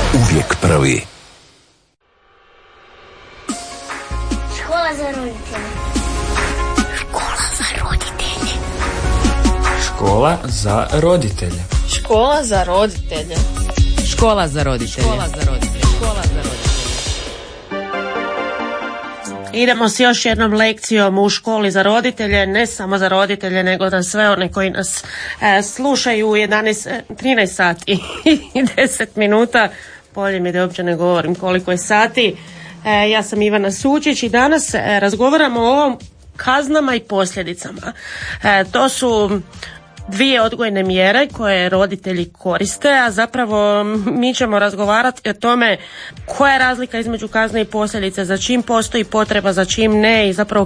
Uvijek prvi. Škola za roditelje. Škola za roditelje. Škola za roditelje. Škola za roditelje. Škola za roditelje. Škola za roditelje. Škola za roditelje. Idemo s još jednom lekcijom u školi za roditelje, ne samo za roditelje, nego za sve one koji nas slušaju u 13 sati i 10 minuta. Bolje mi da uopće ne govorim koliko je sati. Ja sam Ivana Sučić i danas razgovaramo o ovom kaznama i posljedicama. To su dvije odgojne mjere koje roditelji koriste, a zapravo mi ćemo razgovarati o tome koja je razlika između kazne i posljedice, za čim postoji potreba, za čim ne i zapravo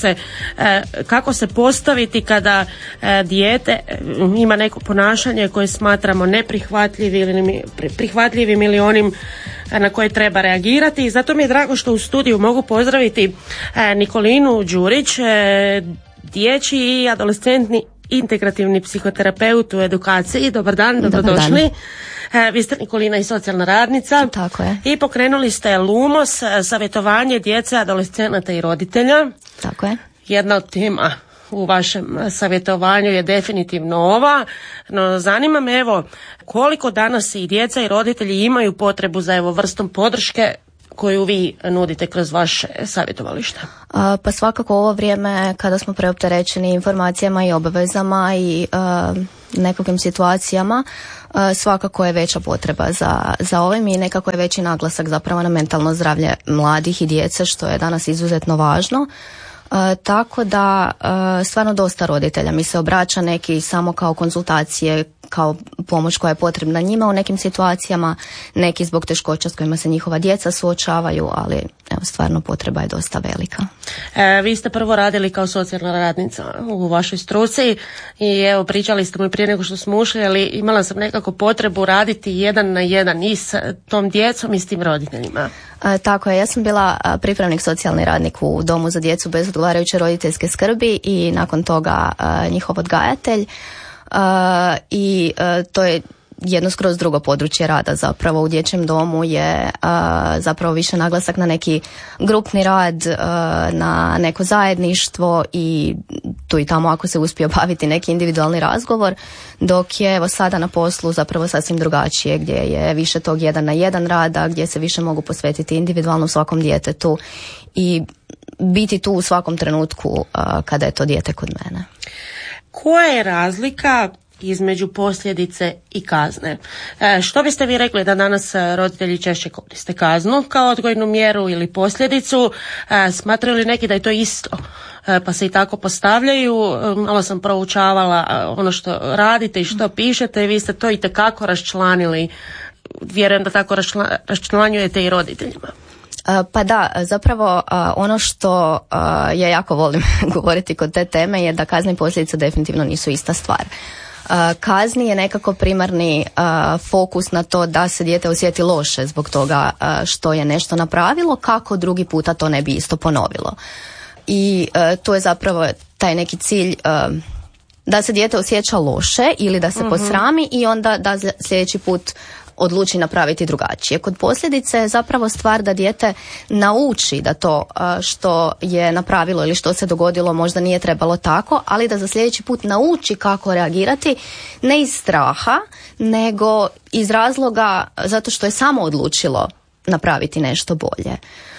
kako se postaviti kada dijete ima neko ponašanje koje smatramo prihvatljivim ili onim na koje treba reagirati. I zato mi je drago što u studiju mogu pozdraviti Nikolinu Đurić, dječji i adolescentni integrativni psihoterapeut u edukaciji. Dobar dan, dobrodošli. Vi ste Nikolina i socijalna radnica. Tako je. I pokrenuli ste Lumos, savjetovanje djece, adolescenata i roditelja. Tako je. Jedna od tema u vašem savjetovanju je definitivno ova, no zanima me evo koliko danas i djeca i roditelji imaju potrebu za vrstom podrške koju vi nudite kroz vaše savjetovalište? Pa svakako ovo vrijeme kada smo preopterećeni informacijama i obavezama i nekakvim situacijama, svakako je veća potreba za ovim i nekako je veći naglasak zapravo na mentalno zdravlje mladih i djece, što je danas izuzetno važno. Tako da stvarno dosta roditelja mi se obraća, neki samo kao konzultacije, kao pomoć koja je potrebna njima u nekim situacijama, neki zbog teškoća s kojima se njihova djeca suočavaju, ali evo, stvarno potreba je dosta velika. Vi ste prvo radili kao socijalna radnica u vašoj struci i evo pričali ste mi prije nego što smo ušli, ali imala sam nekako potrebu raditi 1 na 1 i s tom djecom i s tim roditeljima. Tako je, ja sam bila pripravnik socijalni radnik u domu za djecu bez odgovarajuće roditeljske skrbi i nakon toga njihov odgajatelj. I to je jedno skroz drugo područje rada zapravo. U dječjem domu je zapravo više naglasak na neki grupni rad, na neko zajedništvo i tu i tamo ako se uspije obaviti neki individualni razgovor, dok je evo sada na poslu zapravo sasvim drugačije, gdje je više tog 1 na 1 rada, gdje se više mogu posvetiti individualno svakom djetetu i biti tu u svakom trenutku kada je to dijete kod mene. Koja je razlika između posljedice i kazne? Što biste vi rekli da danas roditelji češće koriste kaznu kao odgojnu mjeru ili posljedicu? Smatraju li neki da je to isto? Pa se i tako postavljaju. Malo sam proučavala ono što radite i što pišete i vi ste to itekako raščlanili. Vjerujem da tako raščlanjujete i roditeljima. Pa da, zapravo ono što ja jako volim govoriti kod te teme je da kazne i posljedice definitivno nisu ista stvar. Kazni je nekako primarni fokus na to da se dijete osjeti loše zbog toga što je nešto napravilo, kako drugi puta to ne bi isto ponovilo. I to je zapravo taj neki cilj da se dijete osjeća loše ili da se posrami i onda da sljedeći put odluči napraviti drugačije. Kod posljedice je zapravo stvar da dijete nauči da to što je napravilo ili što se dogodilo možda nije trebalo tako, ali da za sljedeći put nauči kako reagirati, ne iz straha, nego iz razloga zato što je samo odlučilo napraviti nešto bolje.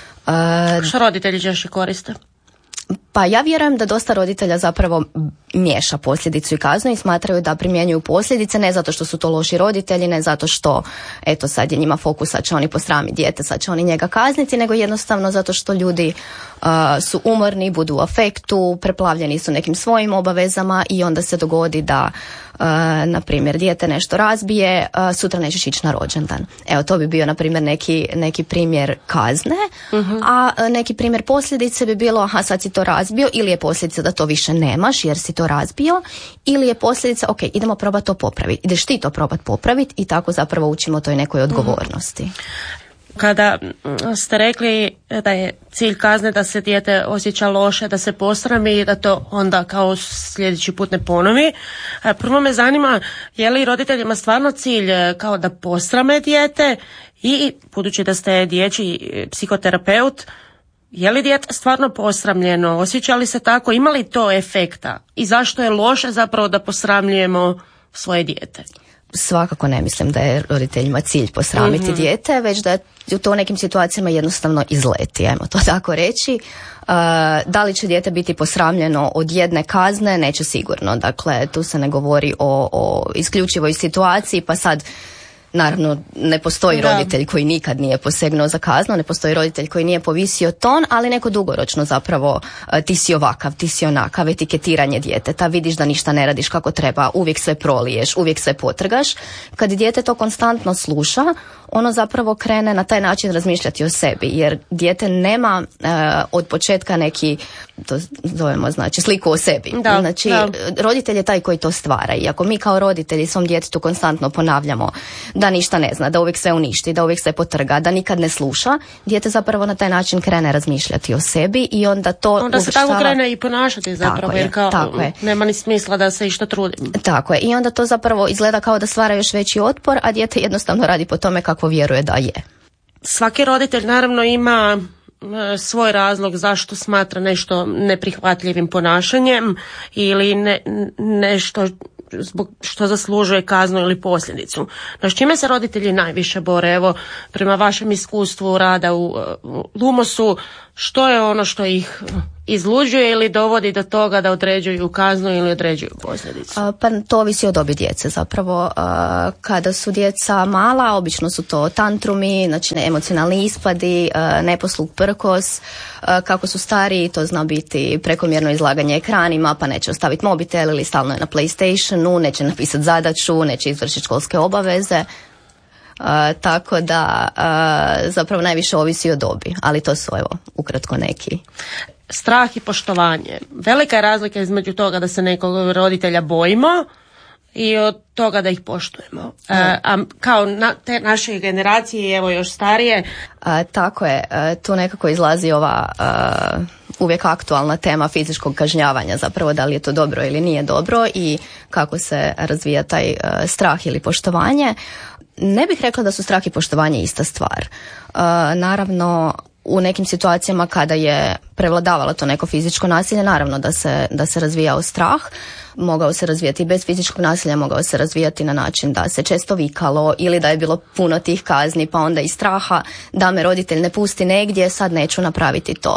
Što roditelji češće koriste? Pa ja vjerujem da dosta roditelja zapravo miješa posljedicu i kaznu i smatraju da primjenjuju posljedice ne zato što su to loši roditelji, ne zato što eto sad je njima fokus, sad će oni posramiti dijete, sad će oni njega kazniti, nego jednostavno zato što ljudi su umorni, budu u afektu, preplavljeni su nekim svojim obavezama i onda se dogodi da na primjer dijete nešto razbije, sutra nećeš ići na rođendan. Evo to bi bio na primjer neki primjer kazne, a neki primjer posljedice bi bilo sad si to razbio, ili je posljedica da to više nemaš jer si to razbio, ili je posljedica ok, idemo probati to popraviti, ideš ti to probati popraviti i tako zapravo učimo toj nekoj odgovornosti. Kada ste rekli da je cilj kazne da se dijete osjeća loše, da se posrami i da to onda kao sljedeći put ne ponovi. Prvo me zanima, je li roditeljima stvarno cilj kao da posrame dijete i budući da ste dječji psihoterapeut, je li dijete stvarno posramljeno, osjeća li se tako, ima li to efekta i zašto je loše zapravo da posramljujemo svoje dijete? Svakako ne mislim da je roditeljima cilj posramiti dijete, već da je to u nekim situacijama jednostavno izleti, ajmo to tako reći. Da li će dijete biti posramljeno od jedne kazne? Neće sigurno. Dakle, tu se ne govori o isključivoj situaciji, pa sad naravno ne postoji roditelj koji nikad nije posegnuo za kaznu, ne postoji roditelj koji nije povisio ton, ali neko dugoročno zapravo ti si ovakav, ti si onakav, etiketiranje djeteta, vidiš da ništa ne radiš kako treba, uvijek sve proliješ, uvijek sve potrgaš. Kad dijete to konstantno sluša, ono zapravo krene na taj način razmišljati o sebi, jer dijete nema od početka neki, to zovemo znači sliku o sebi. Znači roditelj je taj koji to stvara i ako mi kao roditelji svom djetetu konstantno ponavljamo da ništa ne zna, da uvijek sve uništi, da uvijek sve potrga, da nikad ne sluša, dijete zapravo na taj način krene razmišljati o sebi i onda to onda se tako krene i ponašati zapravo, jer kao nema ni smisla da se išta trudim. Tako je, i onda to zapravo izgleda kao da stvara još veći otpor, a dijete jednostavno radi po tome kako vjeruje da je. Svaki roditelj naravno ima svoj razlog zašto smatra nešto neprihvatljivim ponašanjem ili nešto zbog što zaslužuje kaznu ili posljedicu. No, s čime se roditelji najviše bore? Evo, prema vašem iskustvu rada u Lumosu, što je ono što ih izluđuje ili dovodi do toga da određuju kaznu ili određuju posljedicu? Pa to ovisi o dobi djece zapravo. Kada su djeca mala, obično su to tantrumi, znači emocionalni ispadi, neposluh, prkos. Kako su stariji, to zna biti prekomjerno izlaganje ekranima, pa neće ostaviti mobitel ili stalno je na PlayStationu, neće napisati zadaću, neće izvršiti školske obaveze. Tako da zapravo najviše ovisi o dobi, ali to su evo ukratko neki. Strah i poštovanje. Velika je razlika između toga da se nekog roditelja bojimo i od toga da ih poštujemo. A kao te naše generacije, evo još starije. Tako je, tu nekako izlazi ova uvijek aktualna tema fizičkog kažnjavanja, zapravo da li je to dobro ili nije dobro i kako se razvija taj strah ili poštovanje. Ne bih rekla da su strah i poštovanje ista stvar. Naravno, u nekim situacijama kada je prevladavalo to neko fizičko nasilje, naravno da se razvijao strah. Mogao se razvijati i bez fizičkog nasilja, mogao se razvijati na način da se često vikalo ili da je bilo puno tih kazni, pa onda i straha da me roditelj ne pusti negdje, sad neću napraviti to.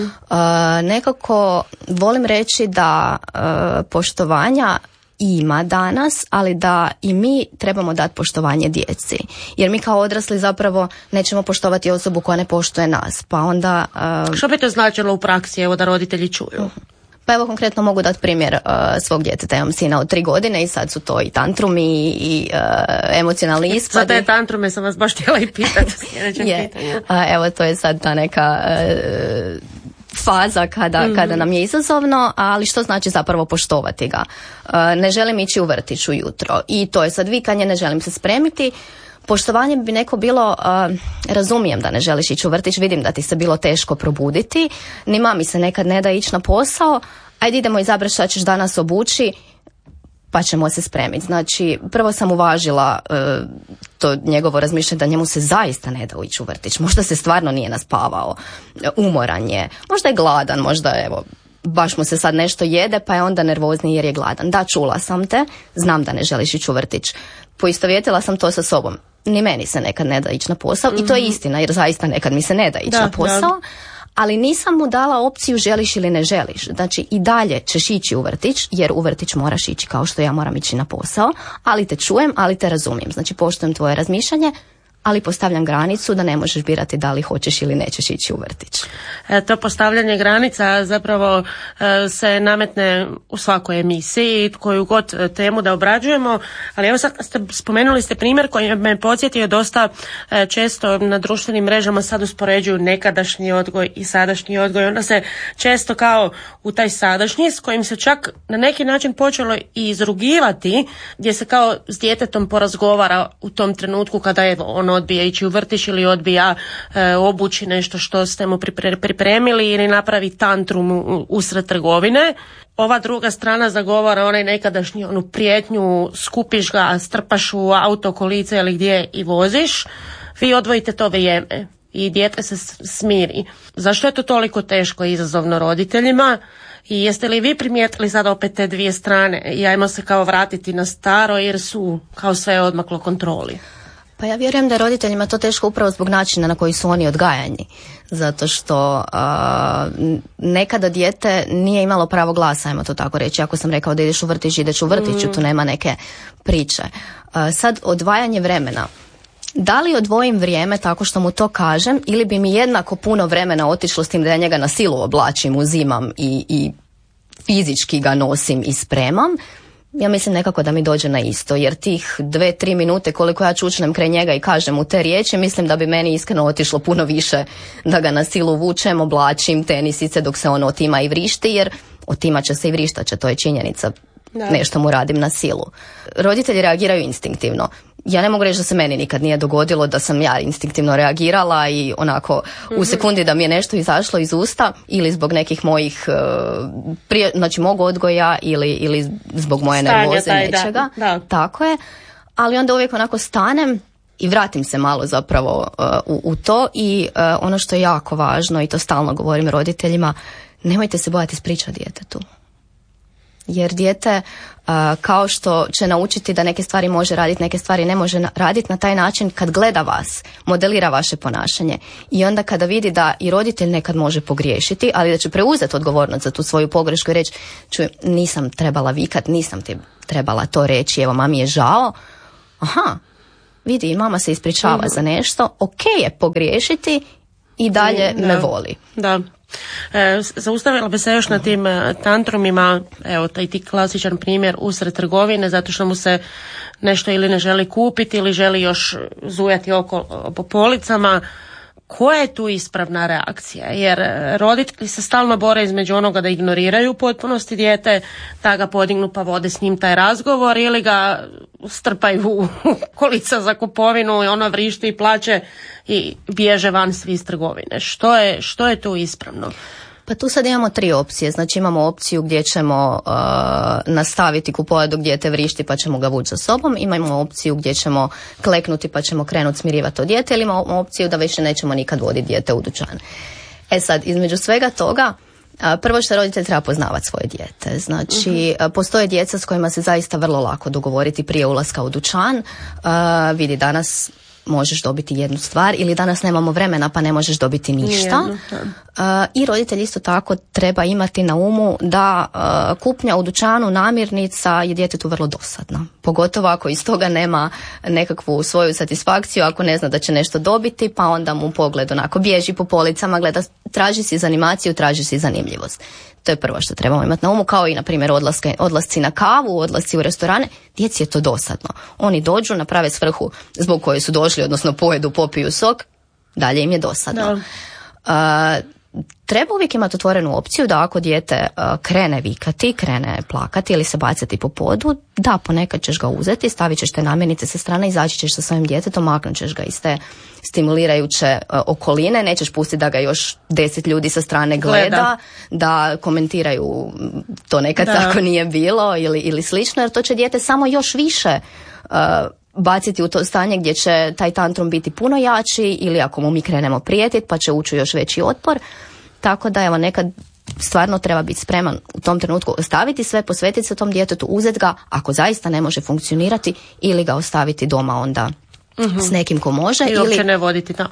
Nekako volim reći da poštovanja ima danas, ali da i mi trebamo dati poštovanje djeci. Jer mi kao odrasli zapravo nećemo poštovati osobu koja ne poštuje nas. Pa onda... Što bi to značilo u praksi, evo da roditelji čuju? Pa evo konkretno mogu dati primjer svog djeteta. Imam sina od 3 godine i sad su to i tantrumi i emocionalni ispadi. Za te tantrume sam vas baš htjela i pitati u sljedećem pitanju. Evo to je sad ta neka... faza kada nam je izazovno, ali što znači zapravo poštovati ga? Ne želim ići u vrtić ujutro i to je sad vikanje, ne želim se spremiti. Poštovanje bi neko bilo, razumijem da ne želiš ići u vrtić, vidim da ti se bilo teško probuditi, ni mami se nekad ne da ići na posao, ajde idemo izabrati šta ćeš danas obući, pa ćemo se spremiti. Znači, prvo sam uvažila to njegovo razmišljanje da njemu se zaista ne da ići u vrtić. Možda se stvarno nije naspavao, umoran je, možda je gladan, možda evo, baš mu se sad nešto jede pa je onda nervozni jer je gladan. Da, čula sam te, znam da ne želiš ići u vrtić. Poistovjetila sam to sa sobom. Ni meni se nekad ne da ići na posao i to je istina jer zaista nekad mi se ne da ići na posao. Ali nisam mu dala opciju želiš ili ne želiš. Znači i dalje ćeš ići u vrtić, jer u vrtić moraš ići kao što ja moram ići na posao, ali te čujem, ali te razumijem. Znači poštujem tvoje razmišljanje, ali postavljam granicu da ne možeš birati da li hoćeš ili nećeš ići u vrtić. To postavljanje granica zapravo se nametne u svakoj emisiji, koju god temu da obrađujemo, ali evo sad spomenuli ste primjer koji me podsjetio dosta često na društvenim mrežama sad uspoređuju nekadašnji odgoj i sadašnji odgoj. Onda se često kao u taj sadašnji s kojim se čak na neki način počelo i izrugivati, gdje se kao s djetetom porazgovara u tom trenutku kada je ono odbija ići u vrtić ili odbija obući nešto što ste mu pripremili ili napravi tantrum usred trgovine. Ova druga strana zagovara onaj nekadašnji onu prijetnju, skupiš ga, strpaš u auto, kolice ili gdje i voziš. Vi odvojite to vrijeme i dijete se smiri. Zašto je to toliko teško i izazovno roditeljima? I jeste li vi primijetili sad opet te dvije strane i ajmo se kao vratiti na staro jer su kao sve odmaklo kontroli? Pa ja vjerujem da je roditeljima to teško upravo zbog načina na koji su oni odgajani. Zato što nekada dijete nije imalo pravo glasa, ajmo to tako reći. Ako sam rekao da ideš u vrtić, ideš u vrtiću, tu nema neke priče. Sad odvajanje vremena. Da li odvojim vrijeme tako što mu to kažem ili bi mi jednako puno vremena otišlo s tim da ja njega na silu oblačim, uzimam i fizički ga nosim i spremam? Ja mislim nekako da mi dođe na isto, jer tih 2-3 minute koliko ja čučnem kraj njega i kažem mu te riječi, mislim da bi meni iskreno otišlo puno više da ga na silu vučem, oblačim tenisice dok se on otima i vrišti, jer otimat će se i vrištat će, to je činjenica. Da. Nešto mu radim na silu. Roditelji reagiraju instinktivno. Ja ne mogu reći da se meni nikad nije dogodilo da sam ja instinktivno reagirala i onako u sekundi da mi je nešto izašlo iz usta ili zbog nekih mojih znači mog odgoja ili zbog moje nervoze nečega. Da. Tako je. Ali onda uvijek onako stanem i vratim se malo zapravo u to i ono što je jako važno i to stalno govorim roditeljima, nemojte se bojati ispričati djetetu. Jer dijete kao što će naučiti da neke stvari može raditi, neke stvari ne može raditi na taj način kad gleda vas, modelira vaše ponašanje i onda kada vidi da i roditelj nekad može pogriješiti, ali da će preuzeti odgovornost za tu svoju pogrešku i reći čuj, nisam trebala vikat, nisam ti trebala to reći, evo mami je žao, aha, vidi mama se ispričava za nešto, ok je pogriješiti i dalje me voli. Da. Zaustavila bi se još na tim tantrumima, evo taj ti klasičan primjer usred trgovine zato što mu se nešto ili ne želi kupiti ili želi još zujati oko po policama. Koja je tu ispravna reakcija? Jer roditelji se stalno bore između onoga da ignoriraju u potpunosti dijete, da ga podignu pa vode s njim taj razgovor ili ga strpaju u kolica za kupovinu i ono vrišti i plače i bježe van svi iz trgovine. Što je tu ispravno? Pa tu sad imamo 3 opcije. Znači imamo opciju gdje ćemo nastaviti kupovati dok dijete vrišti pa ćemo ga vući za sobom. Imamo opciju gdje ćemo kleknuti pa ćemo krenuti smirivati to dijete ili imamo opciju da više nećemo nikad voditi dijete u dućan. E sad, između svega toga, prvo što roditelj treba poznavati svoje dijete. Znači, postoje djeca s kojima se zaista vrlo lako dogovoriti prije ulaska u dućan. Vidi, danas možeš dobiti jednu stvar ili danas nemamo vremena pa ne možeš dobiti ništa. I roditelj isto tako treba imati na umu da kupnja u dućanu namirnica je djetetu vrlo dosadna. Pogotovo ako iz toga nema nekakvu svoju satisfakciju, ako ne zna da će nešto dobiti pa onda mu pogled onako bježi po policama, gleda, traži si za animaciju, traži si zanimljivost. To je prvo što trebamo imati na umu, kao i na primjer odlasci na kavu, odlasci u restorane. Djeci je to dosadno. Oni dođu, naprave svrhu zbog koje su došli, odnosno pojedu, popiju sok, dalje im je dosadno. Treba uvijek imati otvorenu opciju da ako dijete krene vikati, krene plakati ili se bacati po podu, da ponekad ćeš ga uzeti, stavit ćeš te namirnice sa strane, izaći ćeš sa svojim djetetom, maknut ćeš ga iz te stimulirajuće okoline, nećeš pustiti da ga još 10 ljudi sa strane gleda, da komentiraju to nekad tako nije bilo ili slično, jer to će dijete samo još više baciti u to stanje gdje će taj tantrum biti puno jači ili ako mu mi krenemo prijetiti pa će ući još veći otpor. Tako da evo nekad stvarno treba biti spreman u tom trenutku ostaviti sve, posvetiti se tom djetetu, uzeti ga ako zaista ne može funkcionirati ili ga ostaviti doma onda s nekim ko može. I uopće ne voditi tamo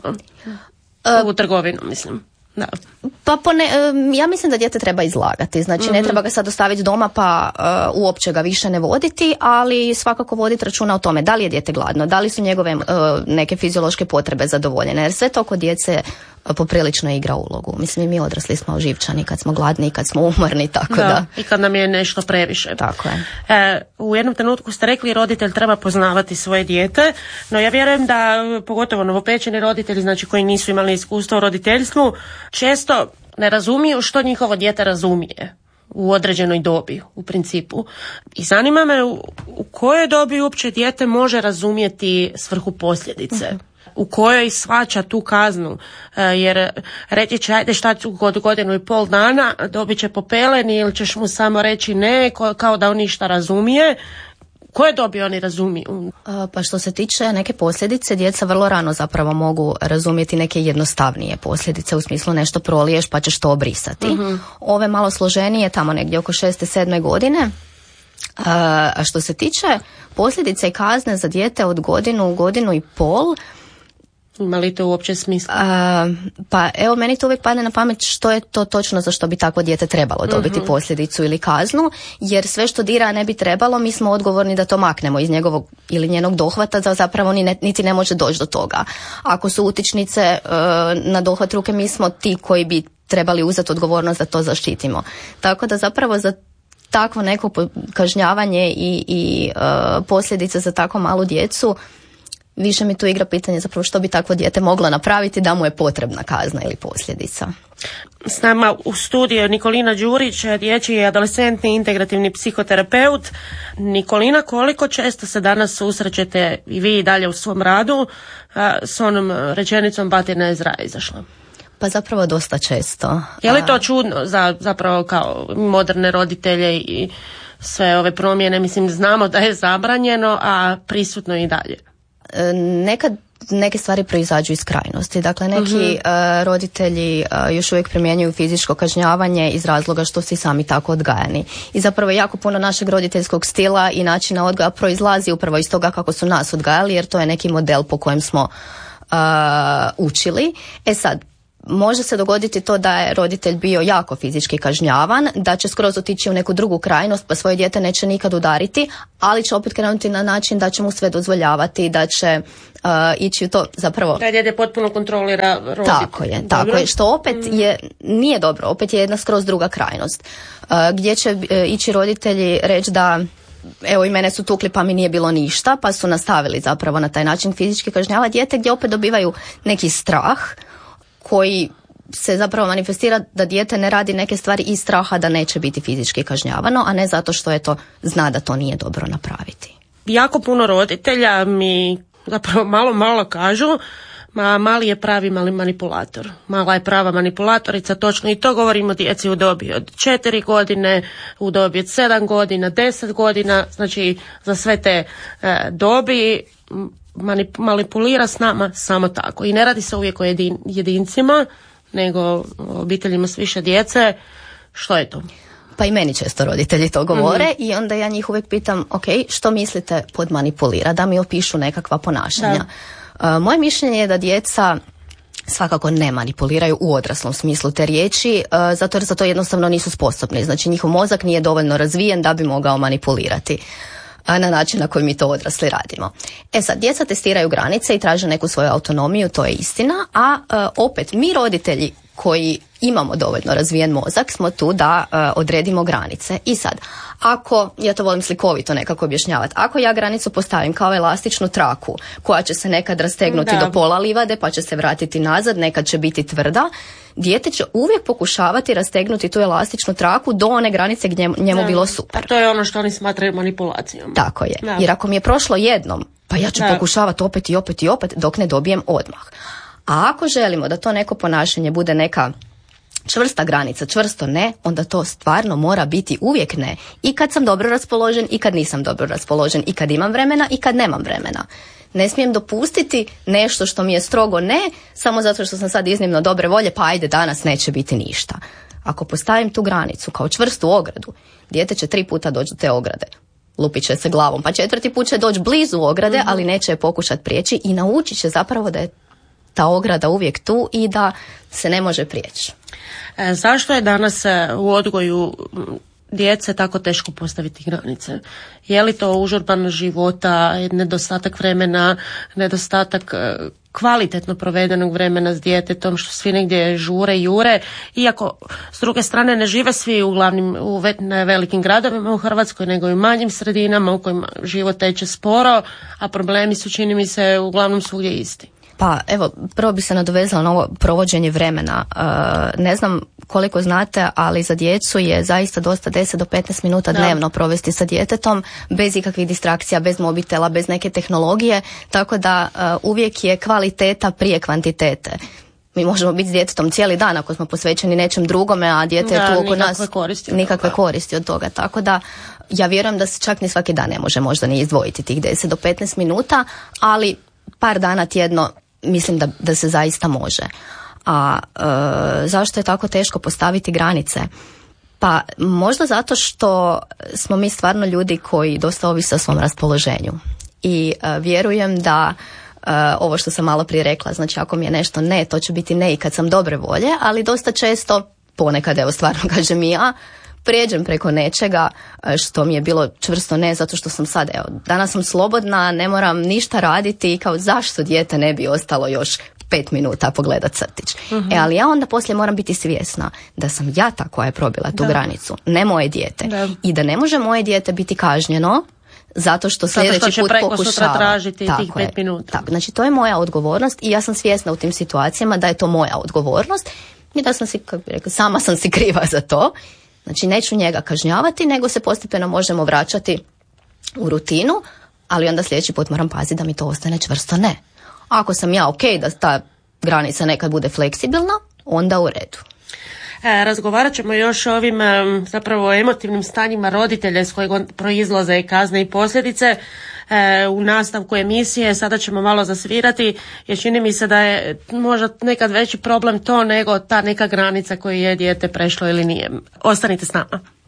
u trgovinu, mislim. Da. Pa ja mislim da dijete treba izlagati, znači ne treba ga sad ostaviti doma pa uopće ga više ne voditi, ali svakako voditi računa o tome da li je dijete gladno, da li su njegove neke fiziološke potrebe zadovoljene, jer sve to kod djece poprilično igra ulogu. Mislim i mi odrasli smo oživčani kad smo gladni, kad smo umorni, tako da. I kad nam je nešto previše. Tako je. U jednom trenutku ste rekli roditelj treba poznavati svoje dijete, no ja vjerujem da pogotovo novopečeni roditelji, znači koji nisu imali iskustva u roditeljstvu, često ne razumiju što njihovo dijete razumije u određenoj dobi u principu. I zanima me u kojoj dobi uopće dijete može razumjeti svrhu posljedice. U kojoj shvaća tu kaznu, jer reći će ajde šta ću godinu i pol dana, dobit će po peleni ili ćeš mu samo reći ne, kao da on ništa razumije. Koje dobi oni razumiju? Pa što se tiče neke posljedice, djeca vrlo rano zapravo mogu razumjeti neke jednostavnije posljedice, u smislu nešto proliješ pa ćeš to obrisati. Ove malo složenije tamo negdje oko 6. 7. godine. A što se tiče posljedice i kazne za dijete od godinu i pol, ima li to uopće smisla? Pa evo, meni to uvijek padne na pamet što je to točno za što bi takvo dijete trebalo dobiti posljedicu ili kaznu, jer sve što dira ne bi trebalo, mi smo odgovorni da to maknemo iz njegovog ili njenog dohvata, da zapravo niti ne može doći do toga. Ako su utičnice na dohvat ruke, mi smo ti koji bi trebali uzeti odgovornost da to zaštitimo. Tako da zapravo za takvo neko kažnjavanje i posljedice za tako malu djecu, više mi tu igra pitanje zapravo što bi takvo dijete moglo napraviti da mu je potrebna kazna ili posljedica. S nama u studiju Nikolina Đurić, dječji i adolescentni integrativni psihoterapeut. Nikolina, koliko često se danas susrećete i vi i dalje u svom radu s onom rečenicom batina iz raja izašla? Pa zapravo dosta često. Je li to čudno zapravo kao moderne roditelje i sve ove promjene? Mislim, znamo da je zabranjeno, a prisutno i dalje. Nekad neke stvari proizađu iz krajnosti. Dakle, neki roditelji još uvijek primjenjuju fizičko kažnjavanje iz razloga što su i sami tako odgajani. I zapravo jako puno našeg roditeljskog stila i načina odgoja proizlazi upravo iz toga kako su nas odgajali, jer to je neki model po kojem smo učili. Sad, može se dogoditi to da je roditelj bio jako fizički kažnjavan, da će skroz otići u neku drugu krajnost pa svoje dijete neće nikad udariti, ali će opet krenuti na način da će mu sve dozvoljavati, da će ići u to zapravo... Da dijete potpuno kontrolira roditelj. Tako je, što opet nije dobro, opet je jedna skroz druga krajnost. Gdje će ići roditelji reći da evo i mene su tukli pa mi nije bilo ništa, pa su nastavili zapravo na taj način fizički kažnjavati dijete, gdje opet dobivaju neki strah koji se zapravo manifestira da dijete ne radi neke stvari iz straha da neće biti fizički kažnjavano, a ne zato što zna da to nije dobro napraviti. Jako puno roditelja mi zapravo malo kažu, mali je pravi manipulator. Mala je prava manipulatorica, točno, i to govorimo djeci u dobi od 4 godine, u dobi od 7 godina, 10 godina, znači za sve te dobi manipulira s nama samo tako. I ne radi se uvijek o jedincima, nego obiteljima s više djece. Što je to? Pa i meni često roditelji to govore i onda ja njih uvijek pitam, ok, što mislite pod manipulira? Da mi opišu nekakva ponašanja. Moje mišljenje je da djeca svakako ne manipuliraju u odraslom smislu te riječi, zato jer za to jednostavno nisu sposobni. Znači njihov mozak nije dovoljno razvijen da bi mogao manipulirati na način na koji mi to odrasli radimo. Sad, djeca testiraju granice i traže neku svoju autonomiju, to je istina, a opet mi roditelji koji imamo dovoljno razvijen mozak smo tu da odredimo granice. I sad, ako, ja to volim slikovito nekako objašnjavati, ako ja granicu postavim kao elastičnu traku koja će se nekad rastegnuti do pola livade pa će se vratiti nazad, nekad će biti tvrda, dijete će uvijek pokušavati rastegnuti tu elastičnu traku do one granice gdje njemu bilo super. To je ono što oni smatraju manipulacijom. Tako je. Jer ako mi je prošlo jednom, pa ja ću pokušavati opet i opet i opet dok ne dobijem odmah. A ako želimo da to neko ponašanje bude neka čvrsta granica, čvrsto ne, onda to stvarno mora biti uvijek ne. I kad sam dobro raspoložen, i kad nisam dobro raspoložen, i kad imam vremena, i kad nemam vremena. Ne smijem dopustiti nešto što mi je strogo ne, samo zato što sam sad iznimno dobre volje, pa ajde danas neće biti ništa. Ako postavim tu granicu kao čvrstu ogradu, dijete će 3 puta doći do te ograde. Lupit će se glavom, pa 4. put će doći blizu ograde, ali neće je pokušati prijeći i naučit će zapravo da je ta ograda uvijek tu i da se ne može prijeći. Zašto je danas u odgoju djece tako teško postaviti granice? Je li to užurbanost života, nedostatak vremena, nedostatak kvalitetno provedenog vremena s djetetom, što svi negdje žure, jure, iako s druge strane ne žive svi u velikim gradovima u Hrvatskoj, nego i u manjim sredinama u kojima život teče sporo, a problemi su, čini mi se, uglavnom svugdje isti. Pa evo, prvo bi se nadovezala na ovo provođenje vremena. Ne znam koliko znate, ali za djecu je zaista dosta 10 do 15 minuta dnevno provesti sa djetetom, bez ikakvih distrakcija, bez mobitela, bez neke tehnologije, tako da uvijek je kvaliteta prije kvantitete. Mi možemo biti s djetetom cijeli dan ako smo posvećeni nečem drugome, a dijete je tu oko nas, nikakve koristi od toga. Tako da ja vjerujem da se čak ni svaki dan ne može možda ni izdvojiti tih 10 do 15 minuta, ali par dana tjedno mislim da se zaista može. A zašto je tako teško postaviti granice? Pa možda zato što smo mi stvarno ljudi koji dosta ovise o svom raspoloženju. I vjerujem da ovo što sam malo prije rekla, znači ako mi je nešto ne, to će biti ne i kad sam dobre volje, ali dosta često, ponekad evo stvarno kažem i ja, prijeđem preko nečega što mi je bilo čvrsto ne, zato što sam sad, evo, danas sam slobodna, ne moram ništa raditi i kao zašto dijete ne bi ostalo još 5 minuta pogledat crtić. Ali ja onda poslije moram biti svjesna da sam ja ta koja je probila tu granicu, ne moje dijete. I da ne može moje dijete biti kažnjeno zato što sljedeći put pokušava tražiti tih 5 minuta. Tako, znači to je moja odgovornost i ja sam svjesna u tim situacijama da je to moja odgovornost i da sam si, kako bi rekla, sama sam si kriva za to. Znači neću njega kažnjavati, nego se postepeno možemo vraćati u rutinu, ali onda sljedeći put moram paziti da mi to ostane čvrsto ne. Ako sam ja ok da ta granica nekad bude fleksibilna, onda u redu. Razgovarat ćemo još o ovim zapravo emotivnim stanjima roditelja iz kojeg proizlaze i kazne i posljedice. U nastavku emisije sada ćemo malo zasvirati, jer čini mi se da je možda nekad veći problem to nego ta neka granica koju je dijete prešlo ili nije. Ostanite s nama.